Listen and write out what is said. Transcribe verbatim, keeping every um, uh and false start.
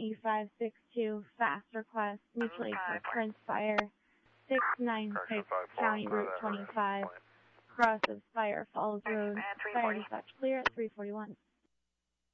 E five six two, fast request, mutual aid for Prince Fire, six nine six, County Route twenty-five, cross of Spire Falls Road, fire dispatch clear at three forty-one.